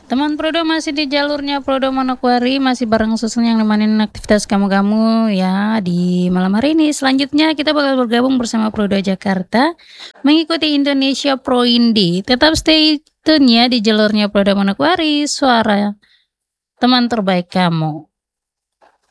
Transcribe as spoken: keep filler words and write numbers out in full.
Teman Prodo masih di jalurnya Prodo Manokwari, masih bareng Susun yang nemenin aktivitas kamu-kamu ya di malam hari ini. Selanjutnya kita bakal bergabung bersama Prodo Jakarta mengikuti Indonesia Pro Indie. Tetap stay tune ya di jalurnya Prodo Manokwari, suara teman terbaik kamu.